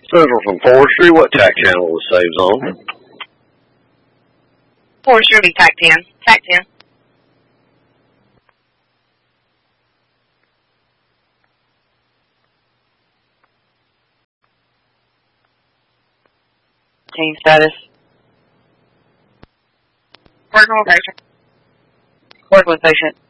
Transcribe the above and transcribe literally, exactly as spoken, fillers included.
Central from Forestry, what tack channel was saves on? Forestry will be tack ten. Tack ten. Team status. Working with patient. Working with patient.